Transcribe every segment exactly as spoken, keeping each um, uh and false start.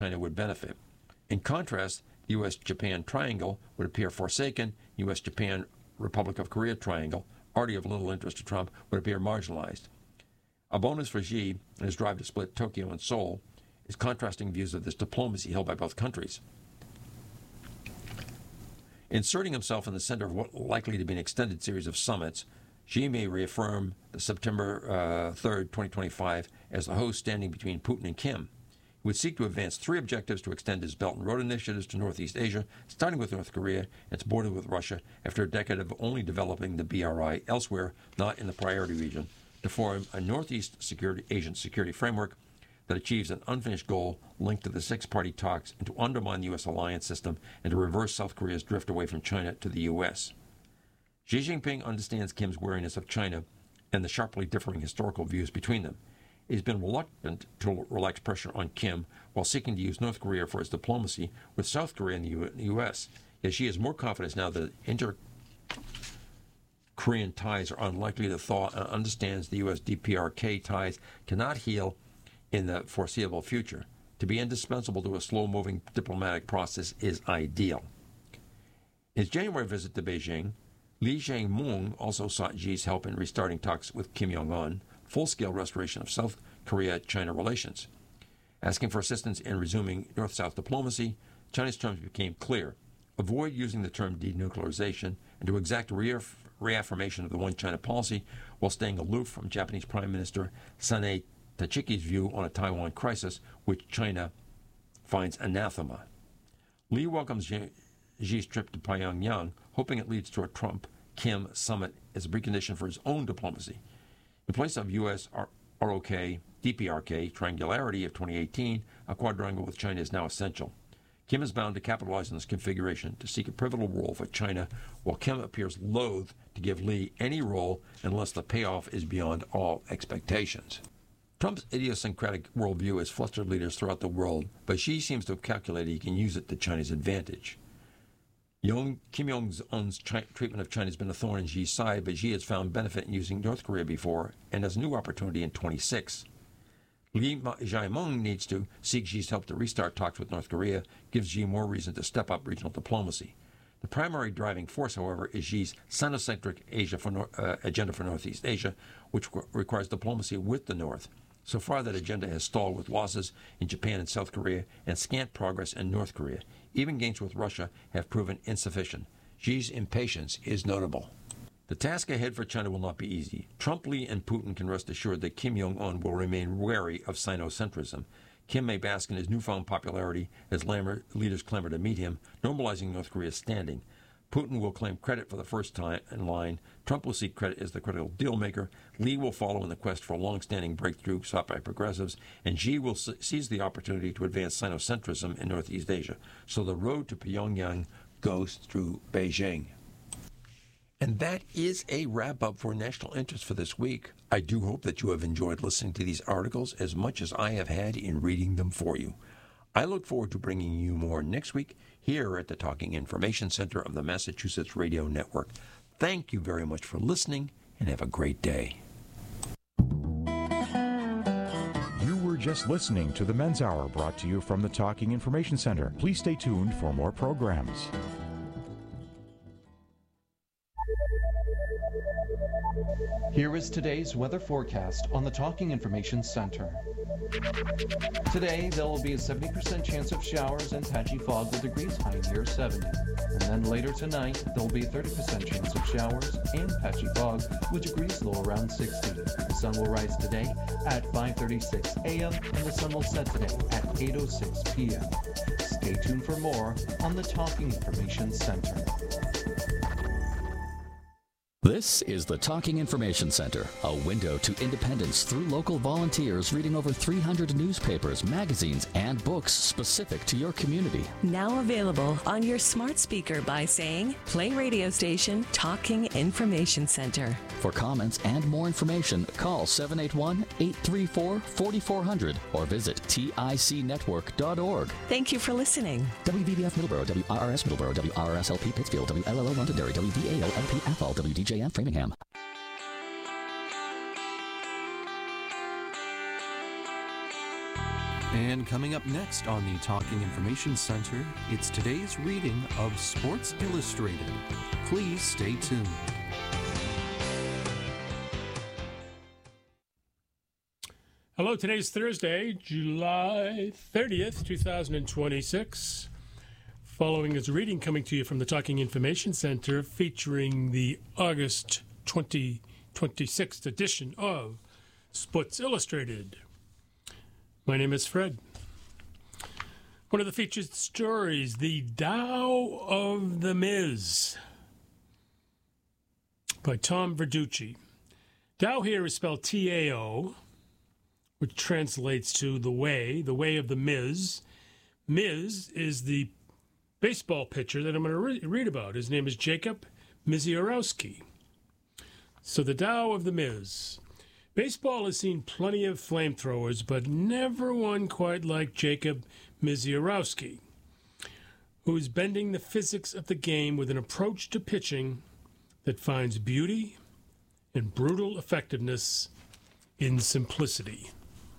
China would benefit. In contrast, the U S Japan triangle would appear forsaken. U S Japan Republic of Korea triangle, already of little interest to Trump, would appear marginalized. A bonus for Xi in his drive to split Tokyo and Seoul is contrasting views of this diplomacy held by both countries. Inserting himself in the center of what likely to be an extended series of summits, Xi may reaffirm the September uh, third, twenty twenty-five as the host standing between Putin and Kim. He would seek to advance three objectives to extend his Belt and Road initiatives to Northeast Asia, starting with North Korea and its border with Russia after a decade of only developing the B R I elsewhere, not in the priority region, to form a Northeast security, Asian security framework that achieves an unfinished goal linked to the six-party talks and to undermine the U S alliance system and to reverse South Korea's drift away from China to the U S. Xi Jinping understands Kim's wariness of China and the sharply differing historical views between them. He's been reluctant to relax pressure on Kim while seeking to use North Korea for its diplomacy with South Korea and the U S. Yet Xi has more confidence now that inter-Korean ties are unlikely to thaw and understands the U S D P R K ties cannot heal in the foreseeable future. To be indispensable to a slow-moving diplomatic process is ideal. In his January visit to Beijing, Lee Jae-myung also sought Xi's help in restarting talks with Kim Jong-un, full-scale restoration of South Korea-China relations. Asking for assistance in resuming North-South diplomacy, China's terms became clear. Avoid using the term denuclearization and to exact reaff- reaffirmation of the One China policy while staying aloof from Japanese Prime Minister Sanae Tachiki's view on a Taiwan crisis, which China finds anathema. Lee welcomes Xi's trip to Pyongyang, hoping it leads to a Trump-Kim summit as a precondition for his own diplomacy. In place of U S R O K, D P R K, triangularity of twenty eighteen, a quadrangle with China is now essential. Kim is bound to capitalize on this configuration to seek a pivotal role for China, while Kim appears loath to give Lee any role unless the payoff is beyond all expectations. Trump's idiosyncratic worldview has flustered leaders throughout the world, but Xi seems to have calculated he can use it to China's advantage. Young, Kim Jong-un's Chi- treatment of China has been a thorn in Xi's side, but Xi has found benefit in using North Korea before and has a new opportunity in twenty-six. Lee Jae-myung needs to seek Xi's help to restart talks with North Korea, gives Xi more reason to step up regional diplomacy. The primary driving force, however, is Xi's Sinocentric Asia for nor- uh, agenda for Northeast Asia, which re- requires diplomacy with the North. So far, that agenda has stalled with losses in Japan and South Korea and scant progress in North Korea. Even gains with Russia have proven insufficient. Xi's impatience is notable. The task ahead for China will not be easy. Trump, Lee, and Putin can rest assured that Kim Jong-un will remain wary of Sinocentrism. Kim may bask in his newfound popularity as leaders clamor to meet him, normalizing North Korea's standing. Putin will claim credit for the first time in line. Trump will seek credit as the critical deal-maker. Lee will follow in the quest for a long-standing breakthrough sought by progressives. And Xi will se- seize the opportunity to advance Sinocentrism in Northeast Asia. So the road to Pyongyang goes through Beijing. And that is a wrap-up for National Interest for this week. I do hope that you have enjoyed listening to these articles as much as I have had in reading them for you. I look forward to bringing you more next week here at the Talking Information Center of the Massachusetts Radio Network. Thank you very much for listening, and have a great day. You were just listening to the Men's Hour, brought to you from the Talking Information Center. Please stay tuned for more programs. Here is today's weather forecast on the Talking Information Center. Today, there will be a seventy percent chance of showers and patchy fog with degrees high near seventy. And then later tonight, there will be a thirty percent chance of showers and patchy fog with degrees low around sixty. The sun will rise today at five thirty-six a.m. and the sun will set today at eight oh six p.m. Stay tuned for more on the Talking Information Center. This is the Talking Information Center, a window to independence through local volunteers reading over three hundred newspapers, magazines, and books specific to your community. Now available on your smart speaker by saying, play radio station Talking Information Center. For comments and more information, call seven eight one, eight three four, four four zero zero or visit tic network dot org. Thank you for listening. W V B F Middleborough, W R R S Middleborough, W R R S L P Pittsfield, W L L O Londonderry, W D A L L P F L, W D J M Framingham. And coming up next on the Talking Information Center, it's today's reading of Sports Illustrated. Please stay tuned. Hello, today's Thursday, July thirtieth, twenty twenty-six. Following is a reading coming to you from the Talking Information Center featuring the August twenty twenty-six edition of Sports Illustrated. My name is Fred. One of the featured stories, The Tao of the Miz, by Tom Verducci. Tao here is spelled T A O, which translates to the way, the way of the Miz. Miz is the baseball pitcher that I'm going to re- read about. His name is Jacob Misiorowski. So the Tao of the Miz. Baseball has seen plenty of flamethrowers, but never one quite like Jacob Misiorowski, who is bending the physics of the game with an approach to pitching that finds beauty and brutal effectiveness in simplicity.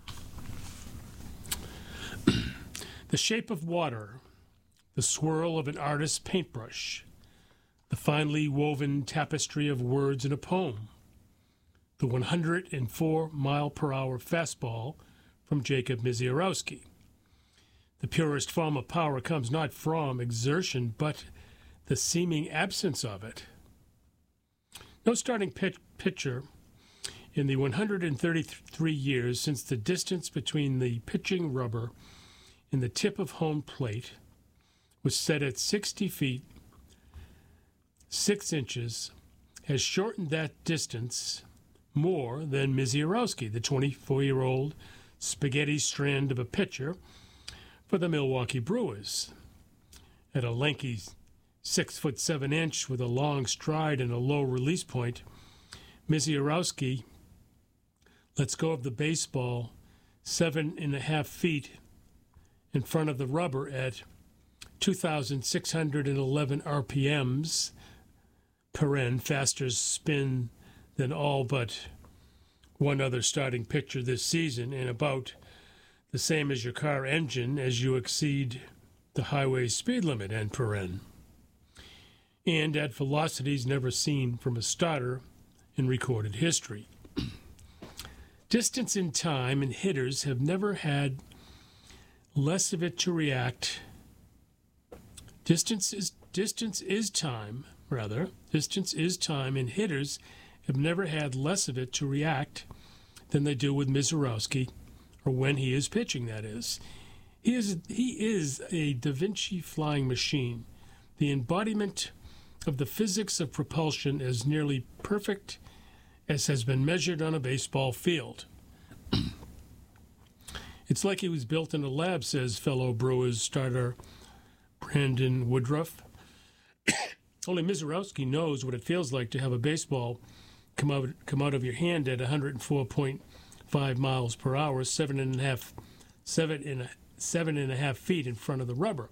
The shape of water, the swirl of an artist's paintbrush, the finely woven tapestry of words in a poem, the one hundred four mile per hour fastball from Jacob Misiorowski. The purest form of power comes not from exertion, but the seeming absence of it. No starting pit- pitcher in the one hundred thirty-three years since the distance between the pitching rubber and the tip of home plate was set at sixty feet, six inches, has shortened that distance more than Misiorowski, the twenty-four-year-old spaghetti strand of a pitcher for the Milwaukee Brewers. At a lanky six foot seven inch with a long stride and a low release point, Misiorowski lets go of the baseball seven and a half feet in front of the rubber at two thousand six hundred eleven R P Ms, paren, faster spin than all but one other starting pitcher this season, and about the same as your car engine as you exceed the highway speed limit, end paren, and at velocities never seen from a starter in recorded history. Distance in time and hitters have never had less of it to react. Distance is distance is time, rather. Distance is time, and hitters have never had less of it to react than they do with Misiorowski, or when he is pitching, that is. He is he is a Da Vinci flying machine, the embodiment of the physics of propulsion as nearly perfect as has been measured on a baseball field. It's like he was built in a lab, says fellow Brewers starter Brandon Woodruff. Only Misiorowski knows what it feels like to have a baseball come out come out of your hand at one hundred four point five miles per hour, seven and a half, seven and a, seven and a half feet in front of the rubber.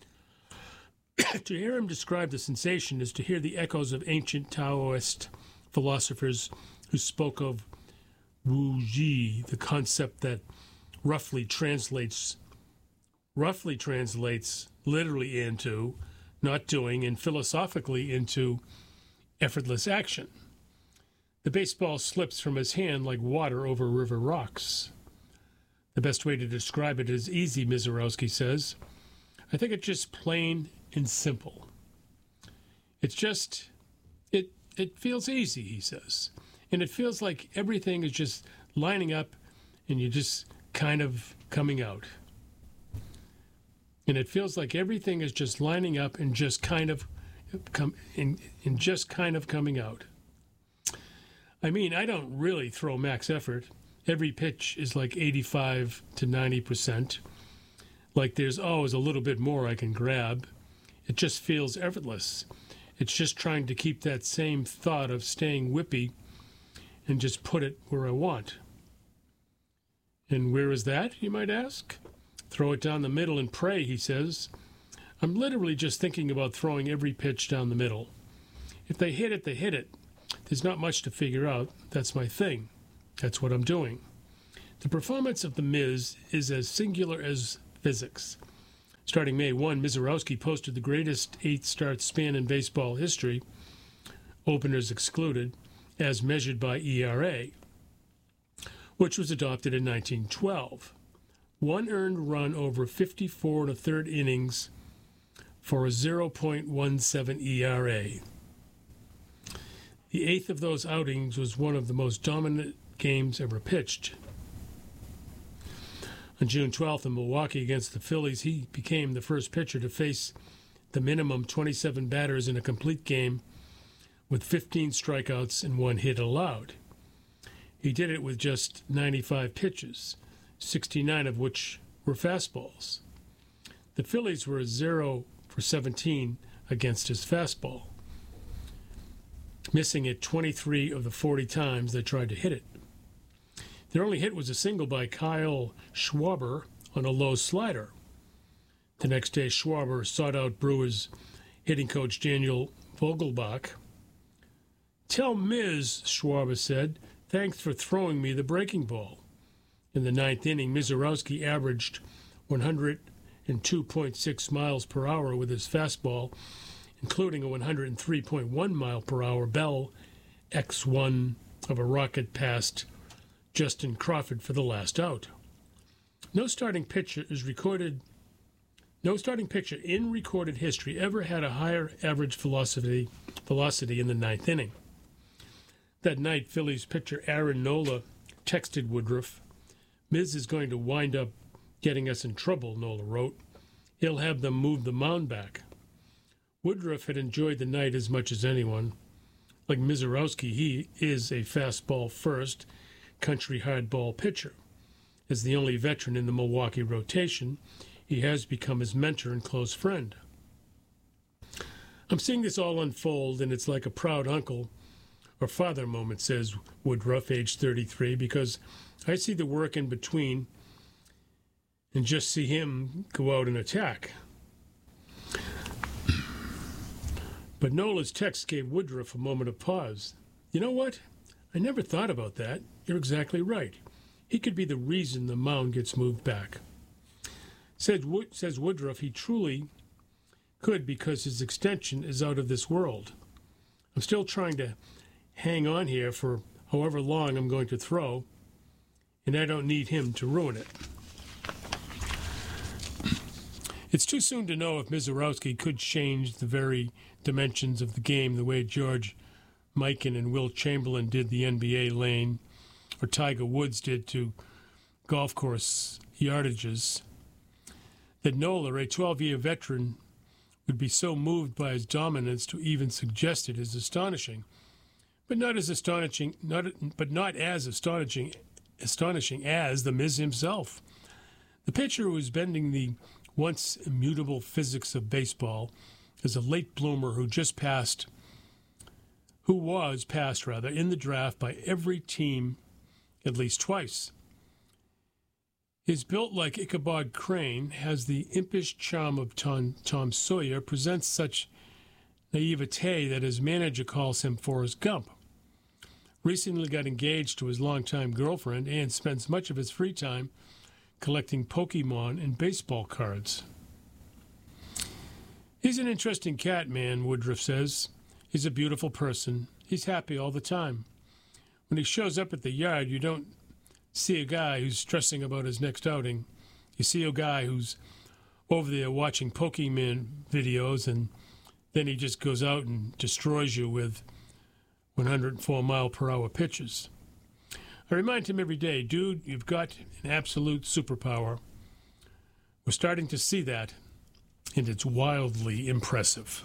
To hear him describe the sensation is to hear the echoes of ancient Taoist philosophers who spoke of Wu Ji, the concept that roughly translates roughly translates literally into not doing and philosophically into effortless action. The baseball slips from his hand like water over river rocks. The best way to describe it is easy, Misiorowski says. I think it's just plain and simple. It's just, it it feels easy, he says. And it feels like everything is just lining up and you're just kind of coming out. And it feels like everything is just lining up and just kind of come in and just kind of coming out. I mean, I don't really throw max effort. Every pitch is like eighty-five to ninety percent. Like there's always a little bit more I can grab. It just feels effortless. It's just trying to keep that same thought of staying whippy and just put it where I want. And where is that, you might ask? Throw it down the middle and pray, he says. I'm literally just thinking about throwing every pitch down the middle. If they hit it, they hit it. There's not much to figure out. That's my thing. That's what I'm doing. The performance of The Miz is as singular as physics. Starting May first, Mizorowski posted the greatest eight-start span in baseball history, openers excluded, as measured by E R A, which was adopted in nineteen twelve. One earned run over fifty-four and a third innings for a zero point one seven E R A. The eighth of those outings was one of the most dominant games ever pitched. On June twelfth in Milwaukee against the Phillies, he became the first pitcher to face the minimum twenty-seven batters in a complete game with fifteen strikeouts and one hit allowed. He did it with just ninety-five pitches, sixty-nine of which were fastballs. The Phillies were zero for seventeen against his fastball, missing it twenty-three of the forty times they tried to hit it. Their only hit was a single by Kyle Schwarber on a low slider. The next day, Schwarber sought out Brewers hitting coach Daniel Vogelbach. "Tell Miz," Schwarber said, "thanks for throwing me the breaking ball." In the ninth inning, Mizorowski averaged one hundred two point six miles per hour with his fastball, including a one hundred three point one mile per hour Bell X one of a rocket past Justin Crawford for the last out. No starting pitcher is recorded. No starting pitcher in recorded history ever had a higher average velocity velocity in the ninth inning. That night, Phillies pitcher Aaron Nola texted Woodruff, "Miz is going to wind up getting us in trouble," Nola wrote. "He'll have them move the mound back." Woodruff had enjoyed the night as much as anyone. Like Mizorowski, he is a fastball-first, country hardball pitcher. As the only veteran in the Milwaukee rotation, he has become his mentor and close friend. "I'm seeing this all unfold, and it's like a proud uncle or father moment," says Woodruff, age thirty-three, "because I see the work in between and just see him go out and attack." But Nola's text gave Woodruff a moment of pause. "You know what? I never thought about that. You're exactly right. He could be the reason the mound gets moved back." Said Wood, says Woodruff, he truly could because his extension is out of this world. "I'm still trying to hang on here for however long I'm going to throw, and I don't need him to ruin it." It's too soon to know if Mizorowski could change the very dimensions of the game the way George Mikan and Wilt Chamberlain did the N B A lane, or Tiger Woods did to golf course yardages. That Nola, a twelve-year veteran, would be so moved by his dominance to even suggest it is astonishing, but not as astonishing, not but not as astonishing, astonishing as the Miz himself. The pitcher who is bending the once immutable physics of baseball is a late bloomer who just passed, who was passed rather, in the draft by every team at least twice. Is built like Ichabod Crane, has the impish charm of Tom, Tom Sawyer, presents such naivete that his manager calls him Forrest Gump. Recently got engaged to his longtime girlfriend and spends much of his free time collecting Pokemon and baseball cards. "He's an interesting cat, man," Woodruff says. "He's a beautiful person. He's happy all the time. When he shows up at the yard, you don't see a guy who's stressing about his next outing. You see a guy who's over there watching Pokemon videos, and then he just goes out and destroys you with one hundred four mile per hour pitches. I remind him every day, dude, you've got an absolute superpower. We're starting to see that, and it's wildly impressive."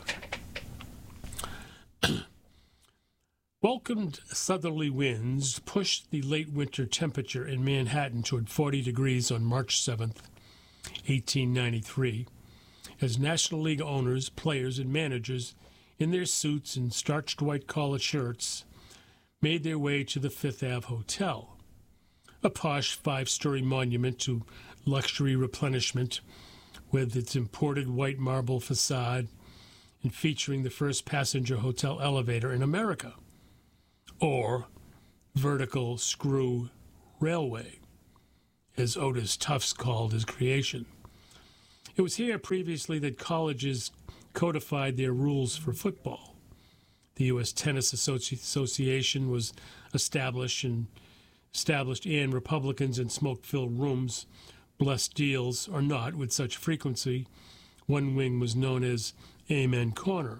Welcomed southerly winds pushed the late winter temperature in Manhattan toward forty degrees on March seventh, eighteen ninety-three, as National League owners, players, and managers in their suits and starched white collar shirts made their way to the Fifth Avenue Hotel, a posh five-story monument to luxury replenishment with its imported white marble facade and featuring the first passenger hotel elevator in America, or vertical screw railway. as Otis Tufts called his creation. It was here previously that colleges codified their rules for football. The U S Tennis Associ- Association was established and established, and Republicans in smoke-filled rooms blessed deals or not with such frequency. One wing was known as Amen Corner.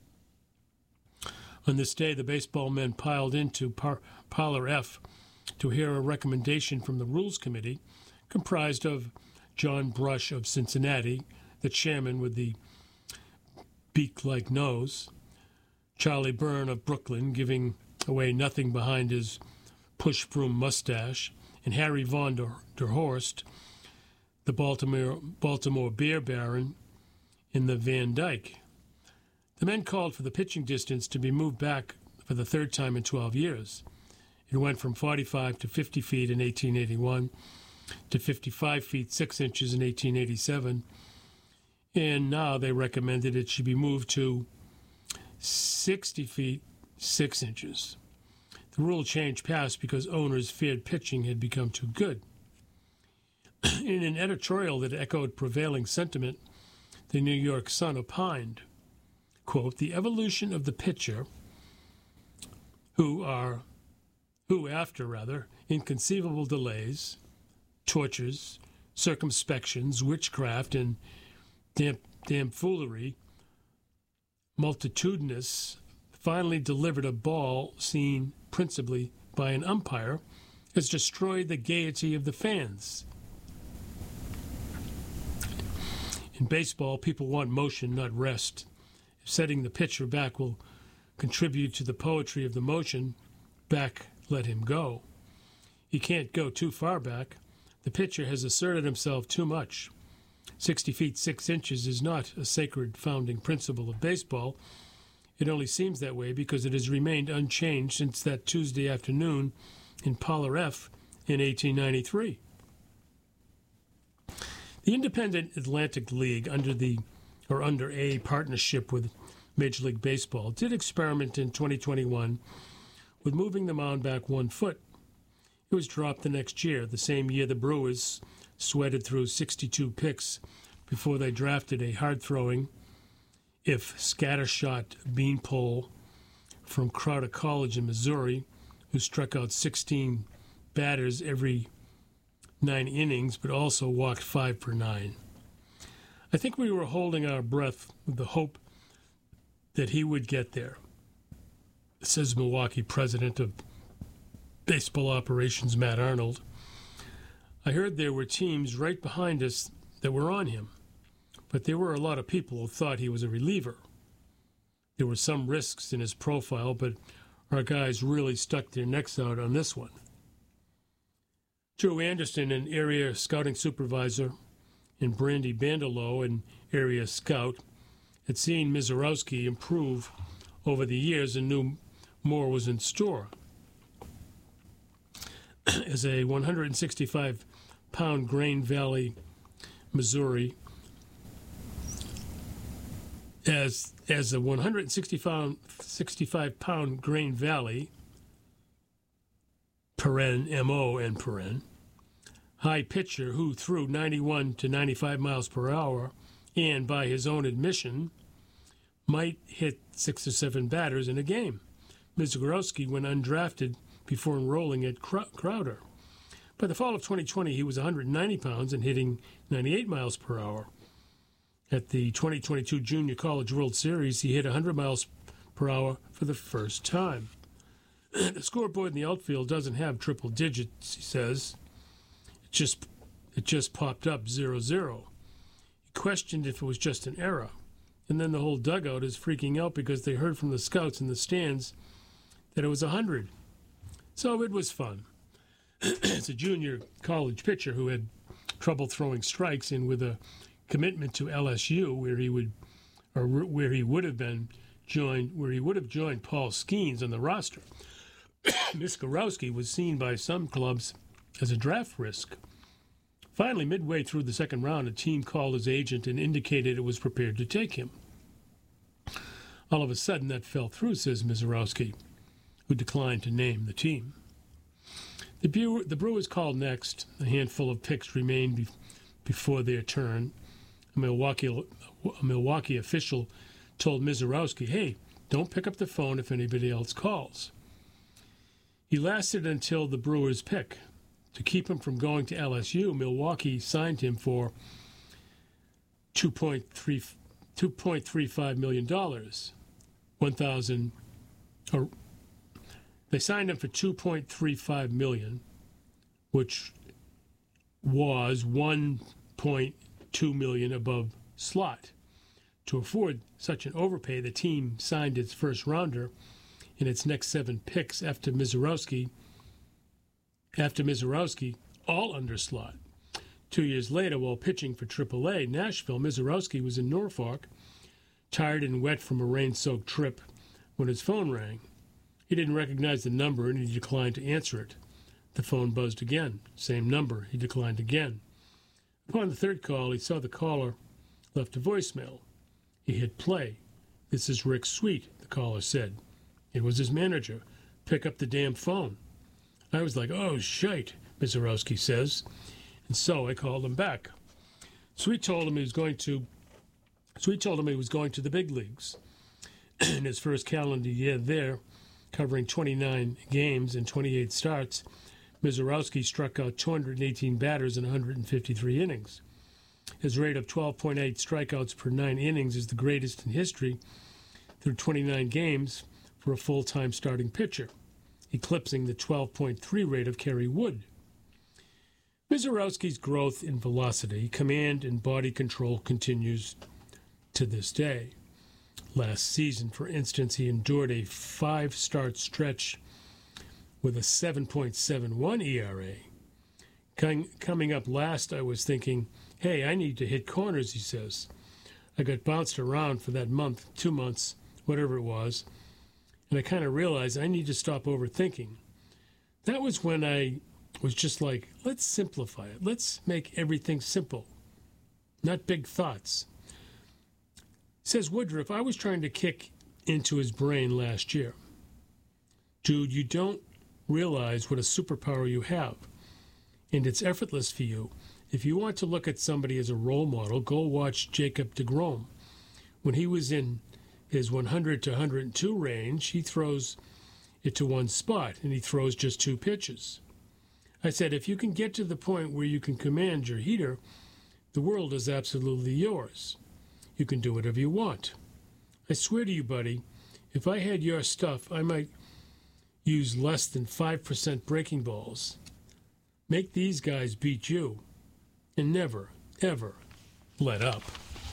On this day, the baseball men piled into par- Parlor F to hear a recommendation from the Rules Committee, comprised of John Brush of Cincinnati, the chairman with the beak-like nose, Charlie Byrne of Brooklyn, giving away nothing behind his push-broom mustache, and Harry von der, der Horst, the Baltimore, Baltimore beer baron, in the Van Dyke. The men called for the pitching distance to be moved back for the third time in twelve years. It went from forty-five to fifty feet in eighteen eighty-one to fifty-five feet six inches in eighteen eighty-seven, and now they recommended it should be moved to sixty feet six inches. The rule change passed because owners feared pitching had become too good. In an editorial that echoed prevailing sentiment, the New York Sun opined, quote, "The evolution of the pitcher, who are, who after, rather, inconceivable delays, tortures, circumspections, witchcraft, and damn, damn foolery, multitudinous, finally delivered a ball seen principally by an umpire, has destroyed the gaiety of the fans. In baseball, people want motion, not rest. If setting the pitcher back will contribute to the poetry of the motion, back let him go. He can't go too far back. The pitcher has asserted himself too much. Sixty feet six inches is not a sacred founding principle of baseball. It only seems that way because it has remained unchanged since that Tuesday afternoon in Parlor F in eighteen ninety-three. The Independent Atlantic League, under the or under a partnership with Major League Baseball, did experiment in twenty twenty-one with moving the mound back one foot. It was dropped the next year, the same year the Brewers sweated through sixty-two picks before they drafted a hard-throwing, if scattershot beanpole from Crowder College in Missouri, who struck out sixteen batters every nine innings, but also walked five per nine. I think we were holding our breath with the hope that he would get there, says Milwaukee president of baseball operations Matt Arnold. I heard there were teams right behind us that were on him, but there were a lot of people who thought he was a reliever. There were some risks in his profile, but our guys really stuck their necks out on this one. Joe Anderson, an area scouting supervisor, and Brandy Bandelow, an area scout, had seen Mizorowski improve over the years and knew more was in store. As a one hundred sixty-five pound Grain Valley, Missouri, as as a one hundred sixty-five pound Grain Valley, paren, M O and paren, high pitcher who threw ninety-one to ninety-five miles per hour and, by his own admission, might hit six or seven batters in a game. Mizorowski went undrafted before enrolling at Crowder. By the fall of twenty twenty, he was one hundred ninety pounds and hitting ninety-eight miles per hour. At the twenty twenty-two Junior College World Series, he hit one hundred miles per hour for the first time. The scoreboard in the outfield doesn't have triple digits, he says. It just, it just popped up zero zero. He questioned if it was just an error. And then the whole dugout is freaking out because they heard from the scouts in the stands that it was one hundred. So it was fun. As a junior college pitcher who had trouble throwing strikes and with a commitment to L S U, where he would, or where he would have been joined, where he would have joined Paul Skeens on the roster, Mizorowski was seen by some clubs as a draft risk. Finally, midway through the second round, a team called his agent and indicated it was prepared to take him. All of a sudden, that fell through, says Mizorowski, who declined to name the team. The, Brew- the Brewers called next. A handful of picks remained be- before their turn. A Milwaukee, a Milwaukee official told Mizorowski, hey, don't pick up the phone if anybody else calls. He lasted until the Brewers' pick. To keep him from going to L S U, Milwaukee signed him for two point three five million dollars. one thousand or They signed him for two point three five million dollars, which was one point two million dollars above slot. To afford such an overpay, the team signed its first rounder and its next seven picks after Mizorowski, after Mizorowski, all under slot. Two years later, while pitching for triple A Nashville, Mizorowski was in Norfolk, tired and wet from a rain-soaked trip, when his phone rang. He didn't recognize the number and he declined to answer it. The phone buzzed again. Same number. He declined again. Upon the third call, he saw the caller left a voicemail. He hit play. This is Rick Sweet, the caller said. It was his manager. Pick up the damn phone. I was like, oh, shite, Mizorowski says. And so I called him back. Sweet told him he was going to Sweet told him he was going to the big leagues. In his first calendar year there, covering twenty-nine games and twenty-eight starts, Mizorowski struck out two hundred eighteen batters in one hundred fifty-three innings. His rate of twelve point eight strikeouts per nine innings is the greatest in history through twenty-nine games for a full-time starting pitcher, eclipsing the twelve point three rate of Kerry Wood. Mizorowski's growth in velocity, command, and body control continues to this day. Last season, for instance, he endured a five-start stretch with a seven point seven one E R A. Coming up last, I was thinking, hey, I need to hit corners, he says. I got bounced around for that month, two months, whatever it was, and I kind of realized I need to stop overthinking. That was when I was just like, let's simplify it. Let's make everything simple, not big thoughts. Says Woodruff, I was trying to kick into his brain last year. Dude, you don't realize what a superpower you have, and it's effortless for you. If you want to look at somebody as a role model, go watch Jacob deGrom. When he was in his one hundred to one hundred two range, he throws it to one spot, and he throws just two pitches. I said, if you can get to the point where you can command your heater, the world is absolutely yours. You can do whatever you want. I swear to you, buddy, if I had your stuff, I might use less than five percent breaking balls. Make these guys beat you, and never, ever let up.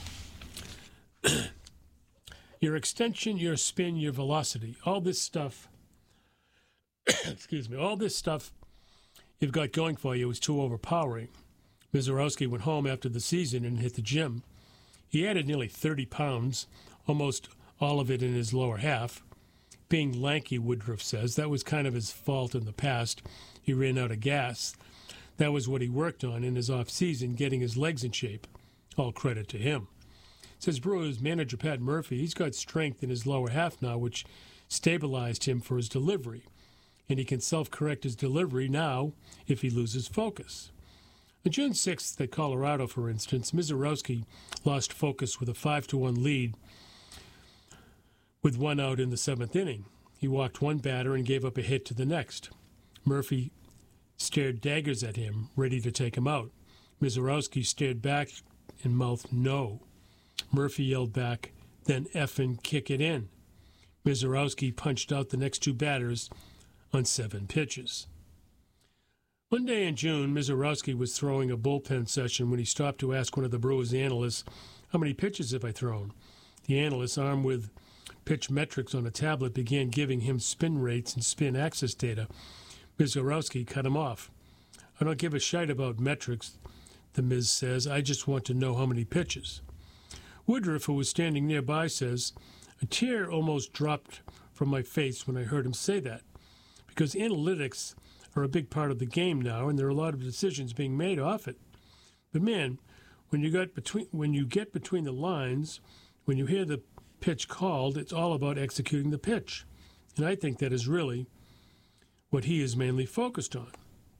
Your extension, your spin, your velocity, all this stuff, excuse me, all this stuff you've got going for you is too overpowering. Mizorowski went home after the season and hit the gym. He added nearly thirty pounds, almost all of it in his lower half. Being lanky, Woodruff says, that was kind of his fault in the past. He ran out of gas. That was what he worked on in his off-season, getting his legs in shape. All credit to him. Says Brewers manager Pat Murphy, he's got strength in his lower half now, which stabilized him for his delivery. And he can self-correct his delivery now if he loses focus. On June sixth at Colorado, for instance, Mizorowski lost focus with a five to one lead with one out in the seventh inning. He walked one batter and gave up a hit to the next. Murphy stared daggers at him, ready to take him out. Mizorowski stared back and mouthed no. Murphy yelled back, then effing kick it in. Mizorowski punched out the next two batters on seven pitches. One day in June, Mizorowski was throwing a bullpen session when he stopped to ask one of the Brewers' analysts, how many pitches have I thrown? The analyst, armed with pitch metrics on a tablet, began giving him spin rates and spin axis data. Mizorowski cut him off. I don't give a shite about metrics, the Miz says. I just want to know how many pitches. Woodruff, who was standing nearby, says, a tear almost dropped from my face when I heard him say that, because analytics are a big part of the game now, and there are a lot of decisions being made off it. But man, when you got between when you get between the lines, when you hear the pitch called, it's all about executing the pitch. And I think that is really what he is mainly focused on.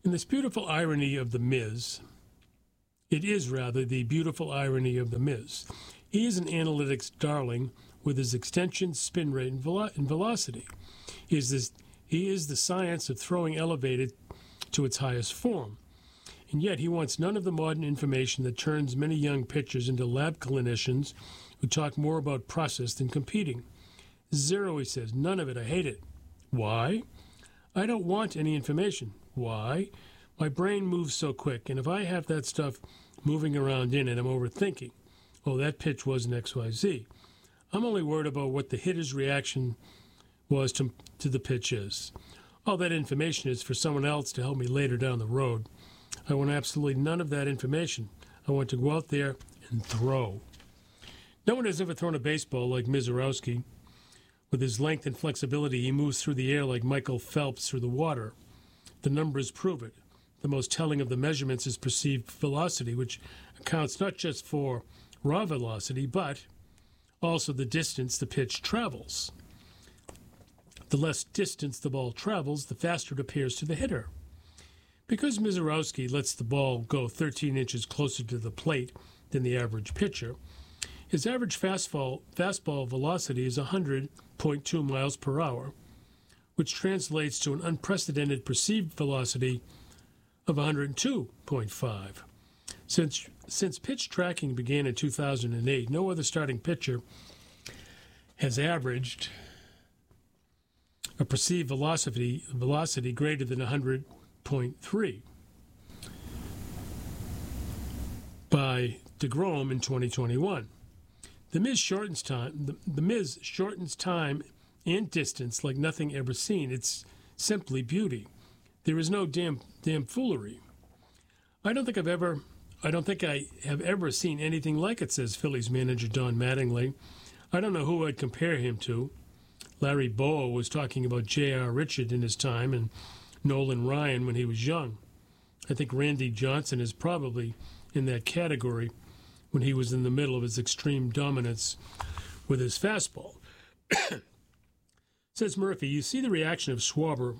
In this beautiful irony of The Miz, it is rather the beautiful irony of The Miz. He is an analytics darling with his extension, spin rate, and, velo- and velocity. He is, this, he is the science of throwing elevated to its highest form. And yet he wants none of the modern information that turns many young pitchers into lab clinicians who talk more about process than competing. Zero, he says. None of it. I hate it. Why? I don't want any information. Why? My brain moves so quick, and if I have that stuff moving around in it, I'm overthinking. Oh, that pitch wasn't X Y Z. I'm only worried about what the hitter's reaction was to, to the pitch is. All that information is for someone else to help me later down the road. I want absolutely none of that information. I want to go out there and throw. No one has ever thrown a baseball like Mizorowski. With his length and flexibility, he moves through the air like Michael Phelps through the water. The numbers prove it. The most telling of the measurements is perceived velocity, which accounts not just for raw velocity, but also the distance the pitch travels. The less distance the ball travels, the faster it appears to the hitter. Because Mizorowski lets the ball go thirteen inches closer to the plate than the average pitcher, his average fastball, fastball velocity is one hundred point two miles per hour, which translates to an unprecedented perceived velocity of one hundred two point five. Since, since pitch tracking began in two thousand eight, no other starting pitcher has averaged a perceived velocity, velocity greater than one hundred point three by DeGrom in twenty twenty-one. The Miz shortens time. The, the Miz shortens time and distance like nothing ever seen. It's simply beauty. There is no damn damn foolery. I don't think I've ever. I don't think I have ever seen anything like it, says Phillies manager Don Mattingly. I don't know who I'd compare him to. Larry Bowa was talking about J R. Richard in his time and Nolan Ryan when he was young. I think Randy Johnson is probably in that category when he was in the middle of his extreme dominance with his fastball. Says Murphy, you see the reaction of Schwarber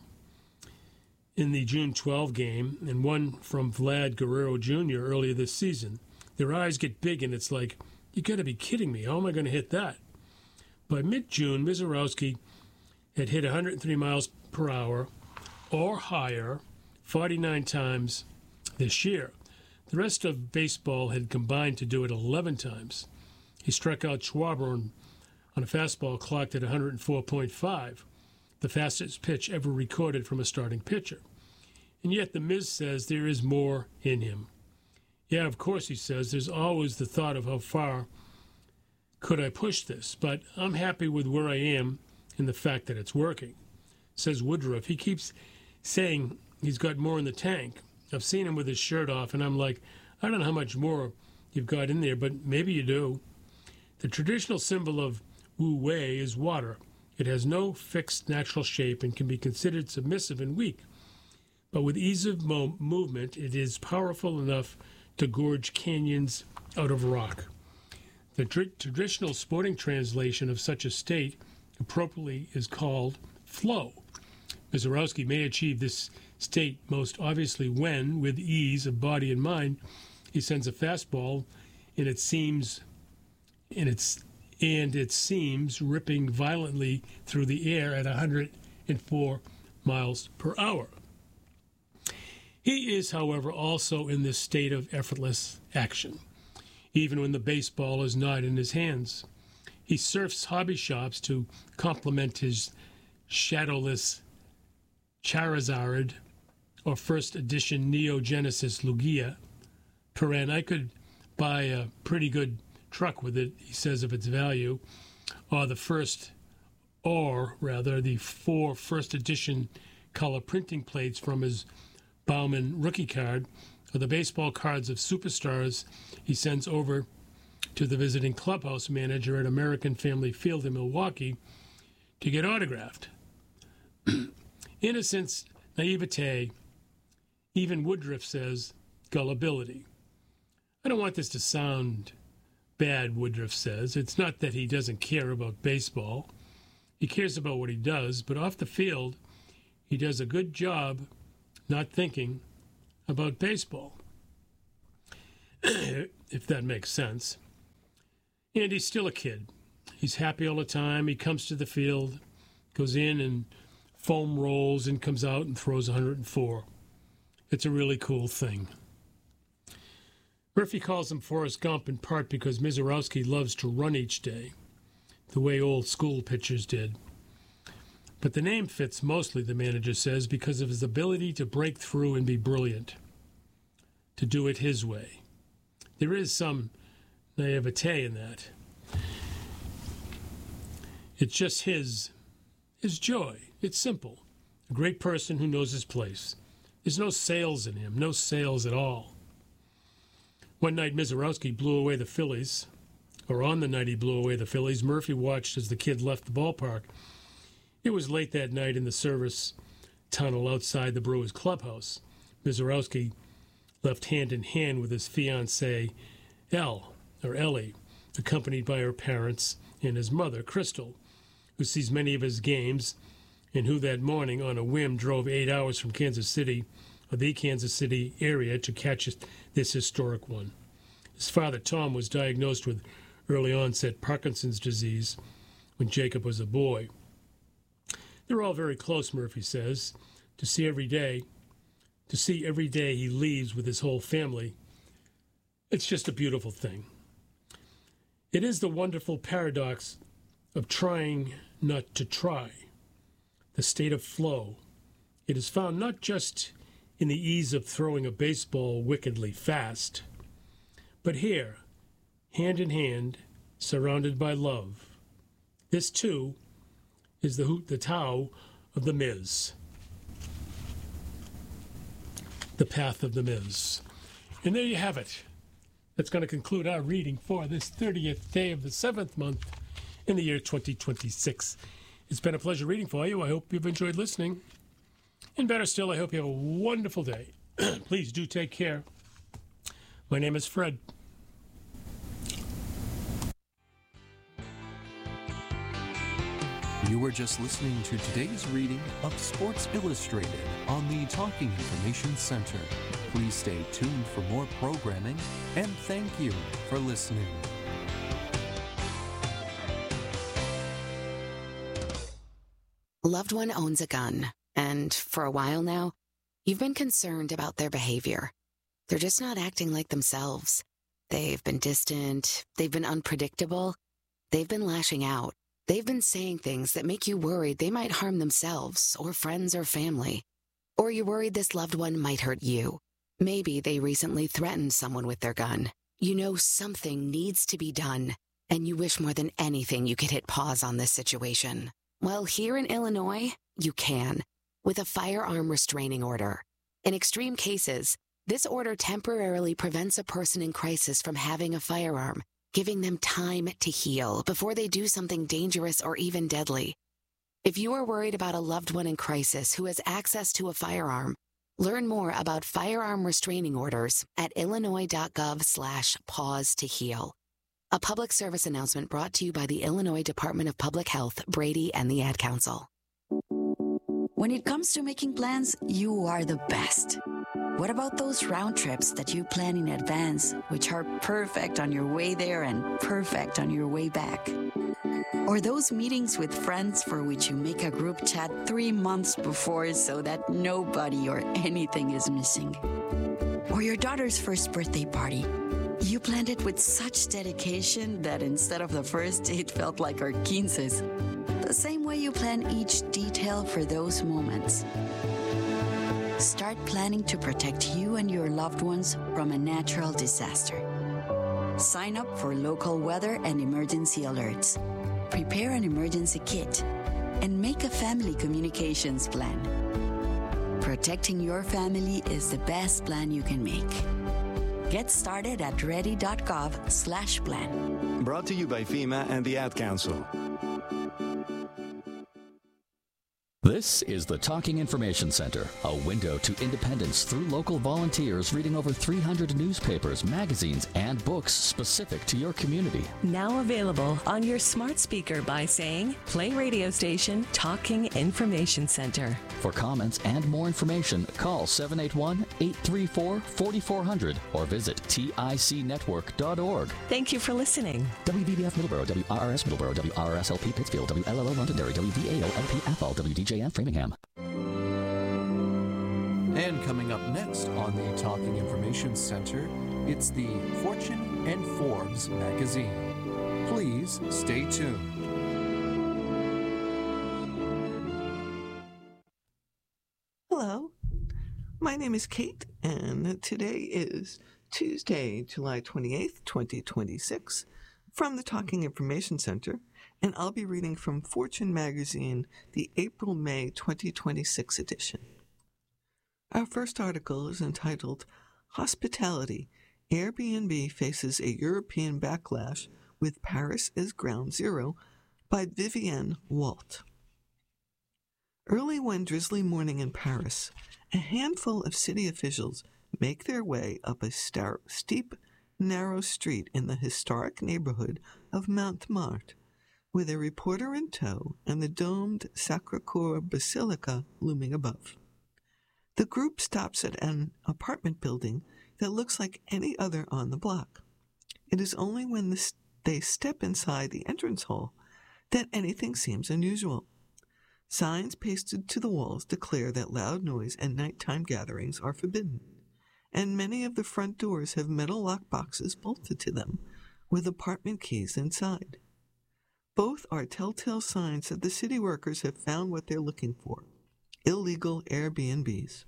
in the June twelfth game and one from Vlad Guerrero Junior earlier this season. Their eyes get big and it's like, you got to be kidding me. How am I going to hit that? By mid-June, Mizorowski had hit one hundred three miles per hour or higher forty-nine times this year. The rest of baseball had combined to do it eleven times. He struck out Schwarber on, on a fastball clocked at one hundred four point five, the fastest pitch ever recorded from a starting pitcher. And yet the Miz says there is more in him. Yeah, of course, he says, there's always the thought of how far could I push this, but I'm happy with where I am and the fact that it's working. Says Woodruff. He keeps saying he's got more in the tank. I've seen him with his shirt off, and I'm like, I don't know how much more you've got in there, but maybe you do. The traditional symbol of Wu Wei is water. It has no fixed natural shape and can be considered submissive and weak. But with ease of mo- movement, it is powerful enough to gorge canyons out of rock. The tr- traditional sporting translation of such a state appropriately is called flow. Mizorowski may achieve this state most obviously when, with ease of body and mind, he sends a fastball and it seems and its and it seems ripping violently through the air at one hundred four miles per hour. He is, however, also in this state of effortless action, even when the baseball is not in his hands. He surfs hobby shops to complement his shadowless Charizard or first edition Neo Genesis Lugia. Paren, I could buy a pretty good truck with it, he says, of its value, or the first, or rather the four first edition color printing plates from his Bauman rookie card, or the baseball cards of superstars he sends over to the visiting clubhouse manager at American Family Field in Milwaukee to get autographed. Innocence, naivete, even Woodruff says gullibility. I don't want this to sound bad, Woodruff says. It's not that he doesn't care about baseball. He cares about what he does, but off the field, he does a good job not thinking about baseball, if that makes sense. And he's still a kid. He's happy all the time. He comes to the field, goes in and foam rolls and comes out and throws one hundred four. It's a really cool thing. Murphy calls him Forrest Gump in part because Mizorowski loves to run each day, the way old school pitchers did. But the name fits mostly, the manager says, because of his ability to break through and be brilliant, to do it his way. There is some naivete in that. It's just his, his joy. It's simple. A great person who knows his place. There's no sales in him, no sales at all. One night, Mizorowski blew away the Phillies, or on the night he blew away the Phillies, Murphy watched as the kid left the ballpark. It was late that night in the service tunnel outside the Brewers clubhouse. Mizorowski left hand in hand with his fiancée, Elle, or Ellie, accompanied by her parents and his mother, Crystal, who sees many of his games and who that morning, on a whim, drove eight hours from Kansas City, or the Kansas City area, to catch this historic one. His father, Tom, was diagnosed with early-onset Parkinson's disease when Jacob was a boy. They're all very close, Murphy says. To see every day, to see every day he leaves with his whole family, it's just a beautiful thing. It is the wonderful paradox of trying not to try, the state of flow. It is found not just in the ease of throwing a baseball wickedly fast, but here, hand in hand, surrounded by love. This, too, is the hoot, the Tao of the Miz. The path of the Miz. And there you have it. That's going to conclude our reading for this thirtieth day of the seventh month in the year twenty twenty-six. It's been a pleasure reading for you. I hope you've enjoyed listening. And better still, I hope you have a wonderful day. Please do take care. My name is Fred. You were just listening to today's reading of Sports Illustrated on the Talking Information Center. Please stay tuned for more programming, and thank you for listening. Loved one owns a gun, and for a while now, you've been concerned about their behavior. They're just not acting like themselves. They've been distant, they've been unpredictable, they've been lashing out. They've been saying things that make you worried they might harm themselves or friends or family. Or you're worried this loved one might hurt you. Maybe they recently threatened someone with their gun. You know something needs to be done, and you wish more than anything you could hit pause on this situation. Well, here in Illinois, you can, with a firearm restraining order. In extreme cases, this order temporarily prevents a person in crisis from having a firearm, giving them time to heal before they do something dangerous or even deadly. If you are worried about a loved one in crisis who has access to a firearm, learn more about firearm restraining orders at illinois.gov slash pause to heal. A public service announcement brought to you by the Illinois Department of Public Health, Brady, and the Ad Council. When it comes to making plans, you are the best. What about those round trips that you plan in advance, which are perfect on your way there and perfect on your way back? Or those meetings with friends for which you make a group chat three months before so that nobody or anything is missing? Or your daughter's first birthday party. You planned it with such dedication that instead of the first, it felt like our quinces. The same way you plan each detail for those moments. Start planning to protect you and your loved ones from a natural disaster. Sign up for local weather and emergency alerts. Prepare an emergency kit and make a family communications plan. Protecting your family is the best plan you can make. Get started at ready.gov slash plan. Brought to you by FEMA and the Ad Council. This is the Talking Information Center, a window to independence through local volunteers reading over three hundred newspapers, magazines, and books specific to your community. Now available on your smart speaker by saying, play radio station Talking Information Center. For comments and more information, call seven eight one, eight three four, four four zero zero or visit tic network dot org. Thank you for listening. W V B F Middleborough, W R R S Middleborough, W R R S L P Pittsfield, W L L O Londonderry, W V A O L P Athol, W D J M Framingham. And coming up next on the Talking Information Center, it's the Fortune and Forbes magazine. Please stay tuned. Hello, my name is Kate, and today is Tuesday, July twenty-eighth, twenty twenty-six, from the Talking Information Center, and I'll be reading from Fortune magazine, the April-May twenty twenty-six edition. Our first article is entitled, Hospitality, Airbnb Faces a European Backlash with Paris as Ground Zero, by Vivienne Walt. Early one drizzly morning in Paris, a handful of city officials make their way up a star- steep, narrow street in the historic neighborhood of Montmartre, with a reporter in tow and the domed Sacré-Cœur Basilica looming above. The group stops at an apartment building that looks like any other on the block. It is only when the, they step inside the entrance hall that anything seems unusual. Signs pasted to the walls declare that loud noise and nighttime gatherings are forbidden, and many of the front doors have metal lockboxes bolted to them, with apartment keys inside. Both are telltale signs that the city workers have found what they're looking for: illegal Airbnbs.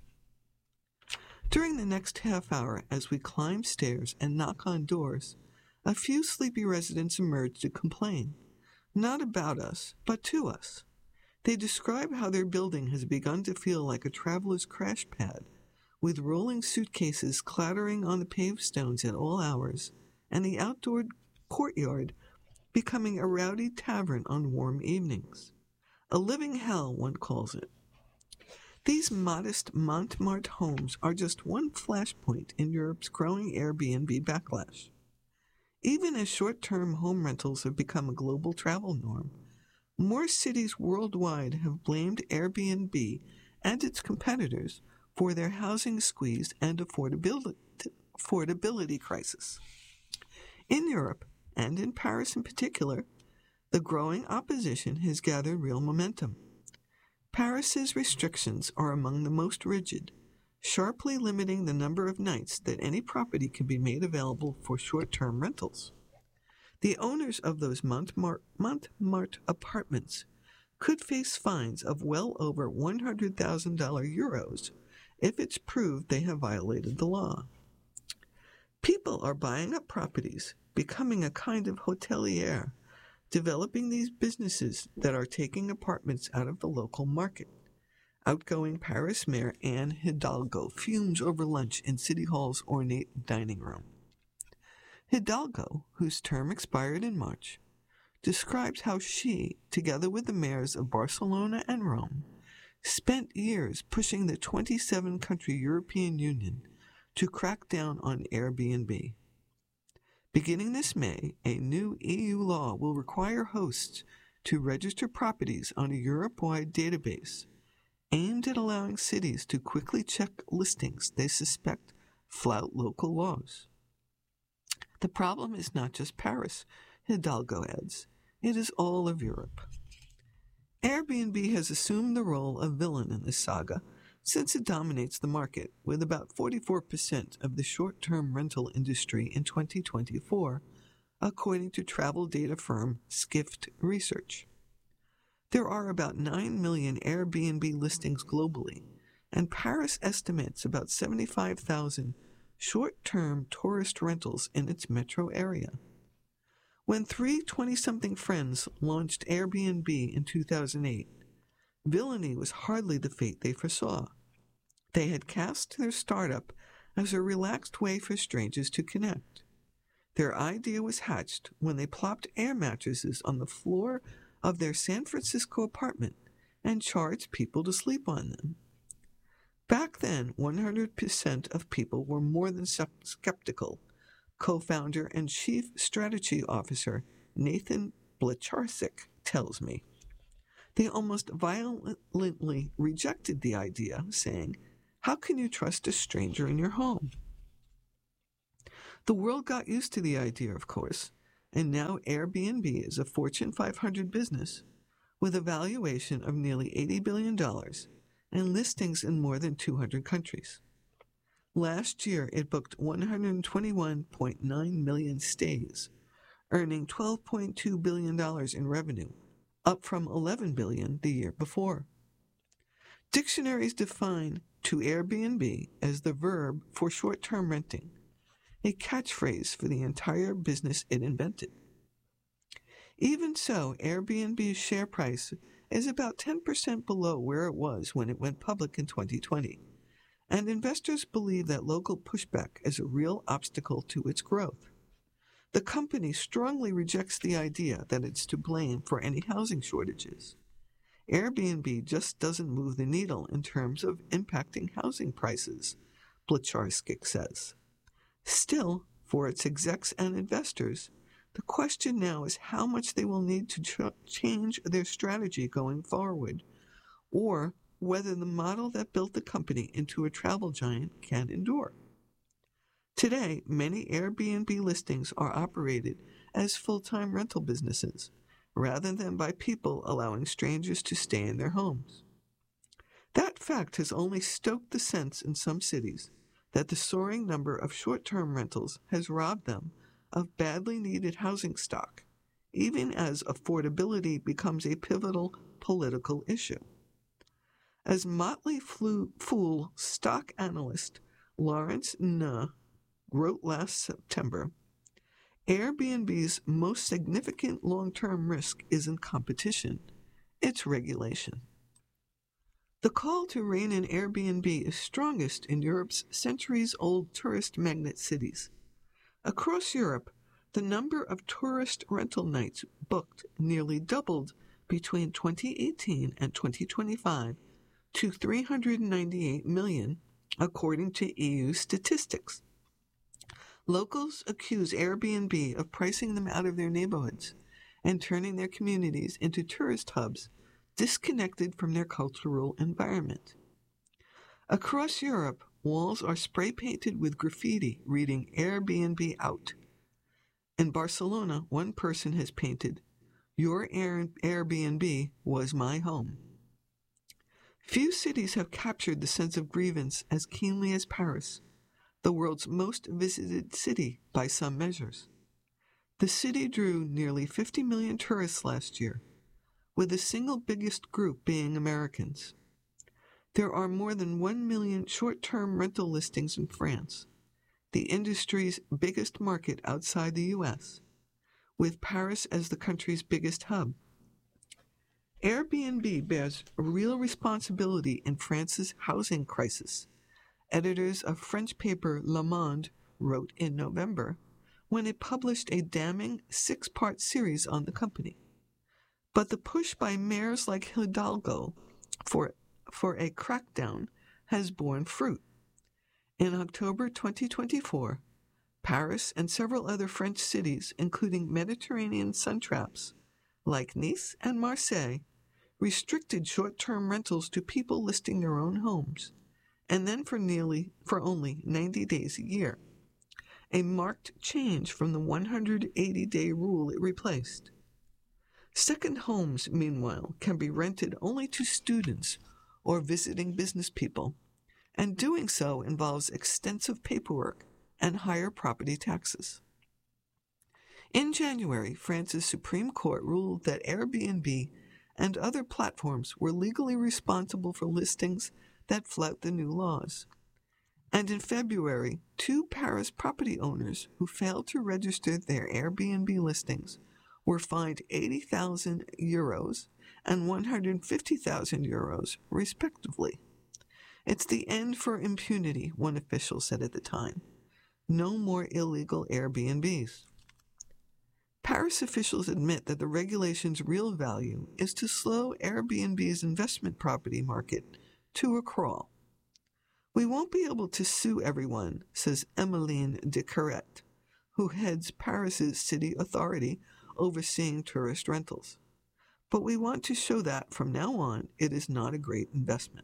During the next half hour, as we climb stairs and knock on doors, a few sleepy residents emerge to complain, not about us, but to us. They describe how their building has begun to feel like a traveler's crash pad, with rolling suitcases clattering on the paved stones at all hours, and the outdoor courtyard becoming a rowdy tavern on warm evenings. A living hell, one calls it. These modest Montmartre homes are just one flashpoint in Europe's growing Airbnb backlash. Even as short-term home rentals have become a global travel norm, more cities worldwide have blamed Airbnb and its competitors for their housing squeeze and affordability, affordability crisis. In Europe, and in Paris in particular, the growing opposition has gathered real momentum. Paris's restrictions are among the most rigid, sharply limiting the number of nights that any property can be made available for short-term rentals. The owners of those Montmartre, Montmartre apartments could face fines of well over one hundred thousand euros if it's proved they have violated the law. People are buying up properties, becoming a kind of hotelier, developing these businesses that are taking apartments out of the local market. Outgoing Paris Mayor Anne Hidalgo fumes over lunch in City Hall's ornate dining room. Hidalgo, whose term expired in March, describes how she, together with the mayors of Barcelona and Rome, spent years pushing the twenty-seven country European Union to crack down on Airbnb. Beginning this May, a new E U law will require hosts to register properties on a Europe-wide database aimed at allowing cities to quickly check listings they suspect flout local laws. The problem is not just Paris, Hidalgo adds. It is all of Europe. Airbnb has assumed the role of villain in this saga since it dominates the market with about forty-four percent of the short-term rental industry in twenty twenty-four, according to travel data firm Skift Research. There are about nine million Airbnb listings globally, and Paris estimates about seventy-five thousand short-term tourist rentals in its metro area. When three twenty-something friends launched Airbnb in two thousand eight, villainy was hardly the fate they foresaw. They had cast their startup as a relaxed way for strangers to connect. Their idea was hatched when they plopped air mattresses on the floor of their San Francisco apartment and charged people to sleep on them. Back then, one hundred percent of people were more than skeptical, co-founder and chief strategy officer Nathan Blecharczyk tells me. They almost violently rejected the idea, saying, "How can you trust a stranger in your home?" The world got used to the idea, of course, and now Airbnb is a Fortune five hundred business with a valuation of nearly eighty billion dollars and listings in more than two hundred countries. Last year, it booked one hundred twenty-one point nine million stays, earning twelve point two billion dollars in revenue, up from eleven billion dollars the year before. Dictionaries define to Airbnb as the verb for short-term renting, a catchphrase for the entire business it invented. Even so, Airbnb's share price is about ten percent below where it was when it went public in twenty twenty, and investors believe that local pushback is a real obstacle to its growth. The company strongly rejects the idea that it's to blame for any housing shortages. Airbnb just doesn't move the needle in terms of impacting housing prices, Blecharczyk says. Still, for its execs and investors, the question now is how much they will need to ch- change their strategy going forward, or whether the model that built the company into a travel giant can endure. Today, many Airbnb listings are operated as full-time rental businesses, rather than by people allowing strangers to stay in their homes. That fact has only stoked the sense in some cities that the soaring number of short-term rentals has robbed them of badly needed housing stock, even as affordability becomes a pivotal political issue. As Motley Fool stock analyst Lawrence Nuh wrote last September, Airbnb's most significant long-term risk isn't competition, it's regulation. The call to rein in Airbnb is strongest in Europe's centuries-old tourist magnet cities. Across Europe, the number of tourist rental nights booked nearly doubled between twenty eighteen and twenty twenty-five to three hundred ninety-eight million, according to E U statistics. Locals accuse Airbnb of pricing them out of their neighborhoods and turning their communities into tourist hubs disconnected from their cultural environment. Across Europe, walls are spray-painted with graffiti reading Airbnb out. In Barcelona, one person has painted, "Your Air- Airbnb was my home." Few cities have captured the sense of grievance as keenly as Paris, the world's most visited city by some measures. The city drew nearly fifty million tourists last year, with the single biggest group being Americans. There are more than one million short-term rental listings in France, the industry's biggest market outside the U S, with Paris as the country's biggest hub. Airbnb bears real responsibility in France's housing crisis, editors of French paper Le Monde wrote in November when it published a damning six-part series on the company. But the push by mayors like Hidalgo for, for a crackdown has borne fruit. In October twenty twenty-four, Paris and several other French cities, including Mediterranean sun traps like Nice and Marseille, restricted short-term rentals to people listing their own homes, and then for nearly for only ninety days a year, a marked change from the one hundred eighty day rule it replaced. Second homes, meanwhile, can be rented only to students or visiting business people, and doing so involves extensive paperwork and higher property taxes. In January, France's Supreme Court ruled that Airbnb and other platforms were legally responsible for listings that flout the new laws. And in February, two Paris property owners who failed to register their Airbnb listings were fined eighty thousand euros and one hundred fifty thousand euros, respectively. It's the end for impunity, one official said at the time. No more illegal Airbnbs. Paris Paris officials admit that the regulation's real value is to slow Airbnb's investment property market to a crawl. We won't be able to sue everyone, says Emmeline de Carrette, who heads Paris's city authority overseeing tourist rentals. But we want to show that from now on it is not a great investment.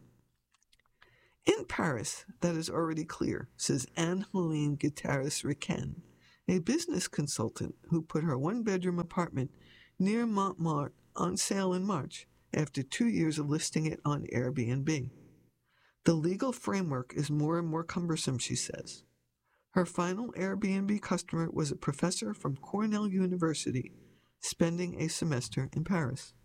In Paris, that is already clear, says Anne-Helene Guterres-Riquen, a business consultant who put her one-bedroom apartment near Montmartre on sale in March after two years of listing it on Airbnb. The legal framework is more and more cumbersome, she says. Her final Airbnb customer was a professor from Cornell University spending a semester in Paris.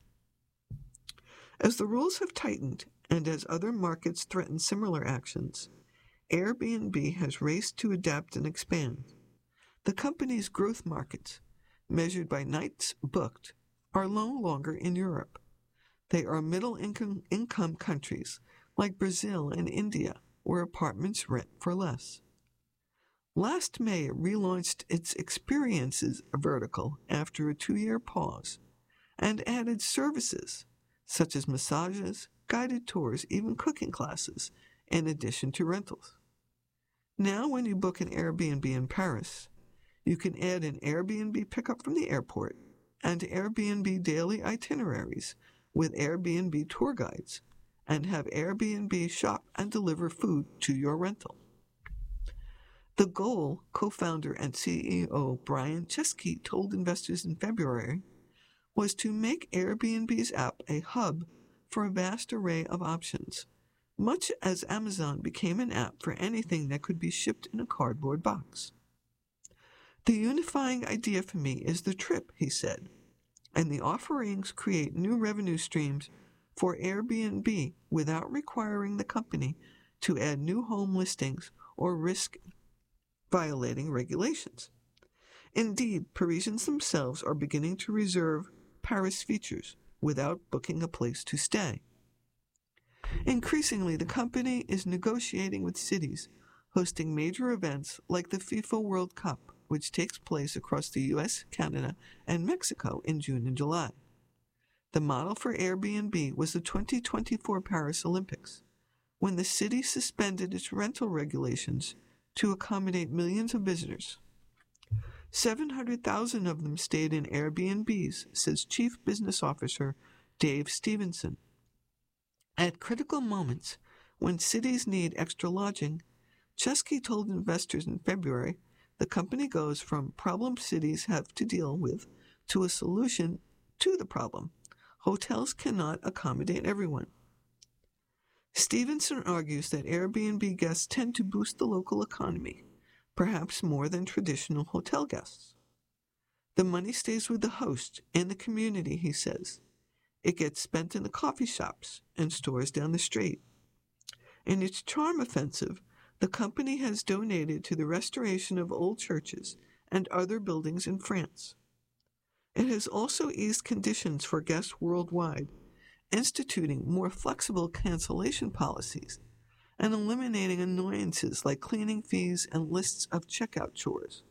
As the rules have tightened and as other markets threaten similar actions, Airbnb has raced to adapt and expand. The company's growth markets, measured by nights booked, are no longer in Europe. They are middle-income income countries like Brazil and India, where apartments rent for less. Last May, it relaunched its experiences vertical after a two-year pause and added services such as massages, guided tours, even cooking classes, in addition to rentals. Now, when you book an Airbnb in Paris, you can add an Airbnb pickup from the airport and Airbnb daily itineraries with Airbnb tour guides, and have Airbnb shop and deliver food to your rental. The goal, co-founder and C E O Brian Chesky told investors in February, was to make Airbnb's app a hub for a vast array of options, much as Amazon became an app for anything that could be shipped in a cardboard box. The unifying idea for me is the trip, he said, and the offerings create new revenue streams for Airbnb without requiring the company to add new home listings or risk violating regulations. Indeed, Parisians themselves are beginning to reserve Paris features without booking a place to stay. Increasingly, the company is negotiating with cities hosting major events like the FIFA World Cup, which takes place across the U S, Canada, and Mexico in June and July. The model for Airbnb was the twenty twenty-four Paris Olympics, when the city suspended its rental regulations to accommodate millions of visitors. seven hundred thousand of them stayed in Airbnbs, says Chief Business Officer Dave Stevenson. At critical moments, when cities need extra lodging, Chesky told investors in February the company goes from problem cities have to deal with to a solution to the problem. Hotels cannot accommodate everyone. Stevenson argues that Airbnb guests tend to boost the local economy, perhaps more than traditional hotel guests. The money stays with the host and the community, he says. It gets spent in the coffee shops and stores down the street. In its charm offensive, the company has donated to the restoration of old churches and other buildings in France. It has also eased conditions for guests worldwide, instituting more flexible cancellation policies and eliminating annoyances like cleaning fees and lists of checkout chores.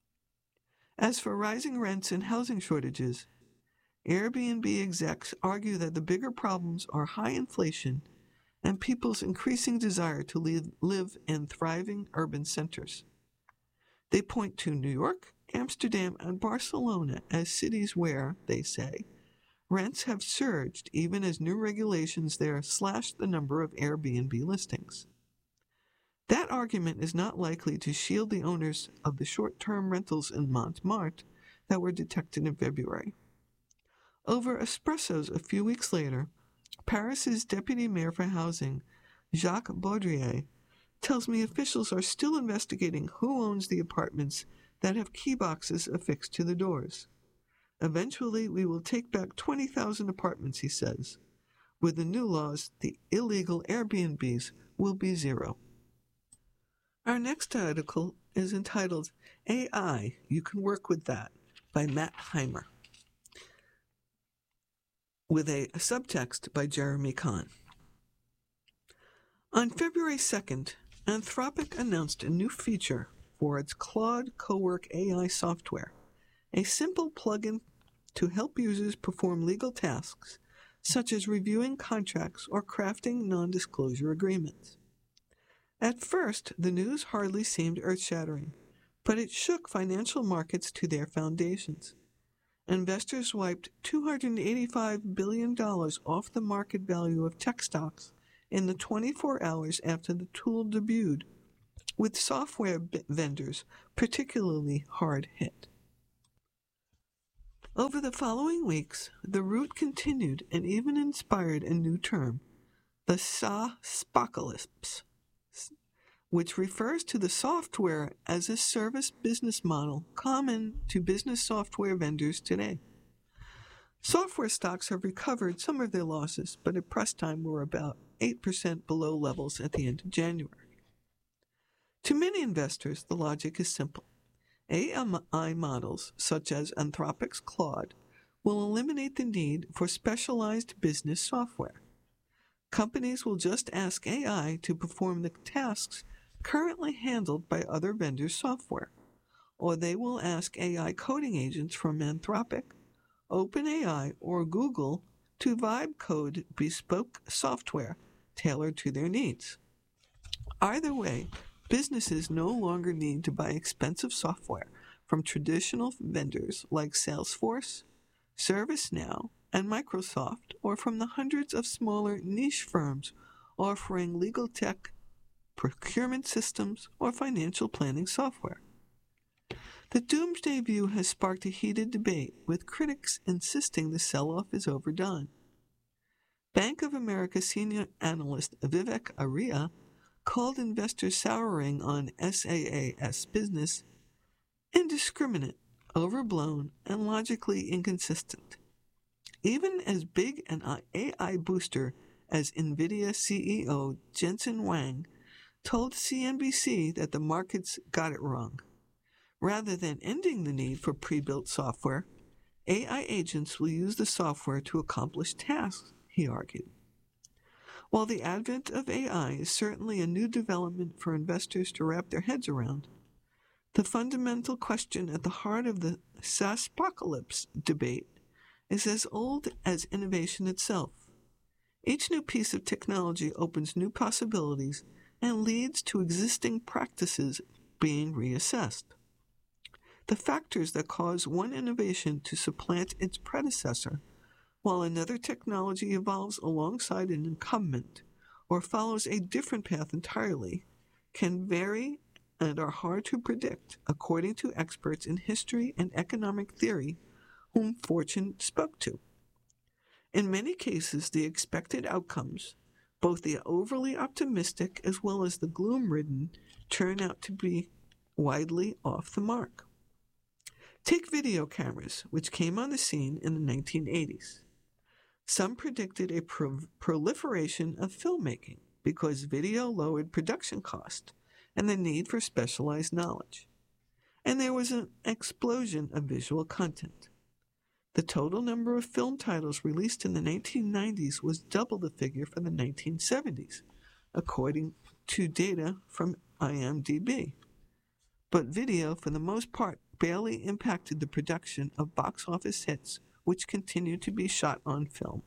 As for rising rents and housing shortages, Airbnb execs argue that the bigger problems are high inflation and people's increasing desire to live, live in thriving urban centers. They point to New York, Amsterdam, and Barcelona as cities where, they say, rents have surged even as new regulations there slashed the number of Airbnb listings. That argument is not likely to shield the owners of the short-term rentals in Montmartre that were detected in February. Over espressos a few weeks later, Paris's deputy mayor for housing, Jacques Baudrier, tells me officials are still investigating who owns the apartments that have key boxes affixed to the doors. Eventually, we will take back twenty thousand apartments, he says. With the new laws, the illegal Airbnbs will be zero. Our next article is entitled A I, You Can Work With That, by Matt Heimer, with a subtext by Jeremy Kahn. On February second, Anthropic announced a new feature for its Claude Cowork A I software, a simple plugin to help users perform legal tasks, such as reviewing contracts or crafting non-disclosure agreements. At first, the news hardly seemed earth-shattering, but it shook financial markets to their foundations. Investors wiped two hundred eighty-five billion dollars off the market value of tech stocks in the twenty-four hours after the tool debuted, with software b- vendors particularly hard hit. Over the following weeks, the rout continued and even inspired a new term, the SaaSpocalypse, which refers to the software as a service business model common to business software vendors today. Software stocks have recovered some of their losses, but at press time were about eight percent below levels at the end of January. To many investors, the logic is simple. A I models, such as Anthropic's Claude, will eliminate the need for specialized business software. Companies will just ask A I to perform the tasks currently handled by other vendors' software, or they will ask A I coding agents from Anthropic, OpenAI, or Google to vibe code bespoke software tailored to their needs. Either way, businesses no longer need to buy expensive software from traditional vendors like Salesforce, ServiceNow, and Microsoft, or from the hundreds of smaller niche firms offering legal tech, procurement systems, or financial planning software. The doomsday view has sparked a heated debate, with critics insisting the sell-off is overdone. Bank of America senior analyst Vivek Arya called investors souring on SaaS business indiscriminate, overblown, and logically inconsistent. Even as big an A I booster as NVIDIA C E O Jensen Huang told C N B C that the markets got it wrong. Rather than ending the need for pre-built software, A I agents will use the software to accomplish tasks, he argued. While the advent of A I is certainly a new development for investors to wrap their heads around, the fundamental question at the heart of the SaaSpocalypse debate is as old as innovation itself. Each new piece of technology opens new possibilities and leads to existing practices being reassessed. The factors that cause one innovation to supplant its predecessor, while another technology evolves alongside an incumbent or follows a different path entirely, can vary and are hard to predict, according to experts in history and economic theory whom Fortune spoke to. In many cases, the expected outcomes, both the overly optimistic as well as the gloom-ridden, turn out to be widely off the mark. Take video cameras, which came on the scene in the nineteen eighties. Some predicted a pro- proliferation of filmmaking because video lowered production cost and the need for specialized knowledge. And there was an explosion of visual content. The total number of film titles released in the nineteen nineties was double the figure for the nineteen seventies, according to data from I M D B. But video, for the most part, barely impacted the production of box office hits, which continued to be shot on film.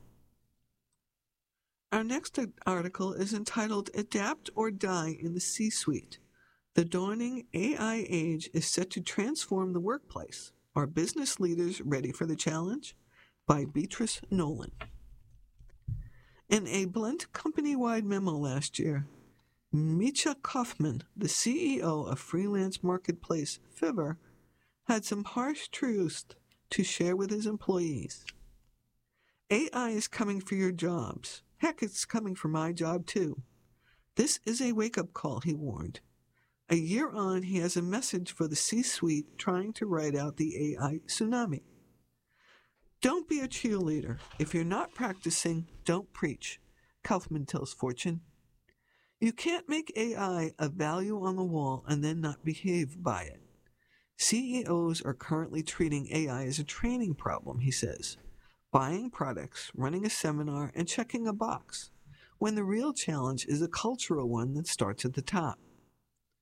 Our next article is entitled Adapt or Die in the C-Suite. The dawning A I age is set to transform the workplace. Are business leaders ready for the challenge? By Beatrice Nolan. In a blunt company-wide memo last year, Micha Kaufman, the C E O of freelance marketplace Fiverr, had some harsh truths to share with his employees. A I is coming for your jobs. Heck, it's coming for my job too. This is a wake-up call, he warned. A year on, he has a message for the C-suite trying to ride out the A I tsunami. Don't be a cheerleader. If you're not practicing, don't preach, Kaufman tells Fortune. You can't make A I a value on the wall and then not behave by it. C E Os are currently treating A I as a training problem, he says, buying products, running a seminar, and checking a box, when the real challenge is a cultural one that starts at the top.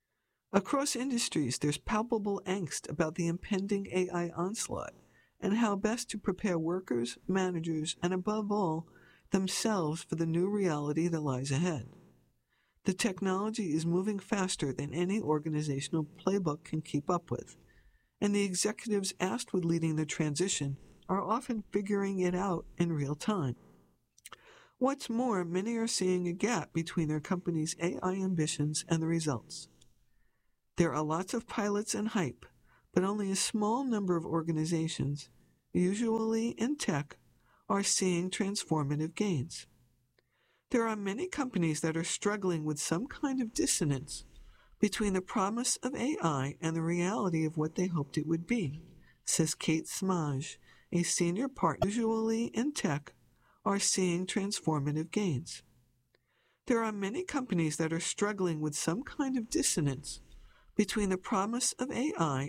Across industries, there's palpable angst about the impending A I onslaught and how best to prepare workers, managers, and above all, themselves for the new reality that lies ahead. The technology is moving faster than any organizational playbook can keep up with, and the executives tasked with leading the transition are often figuring it out in real time. What's more, many are seeing a gap between their company's A I ambitions and the results. There are lots of pilots and hype, but only a small number of organizations, usually in tech, are seeing transformative gains. There are many companies that are struggling with some kind of dissonance between the promise of A I and the reality of what they hoped it would be, says Kate Smaj, a senior partner, usually in tech, are seeing transformative gains. There are many companies that are struggling with some kind of dissonance between the promise of A I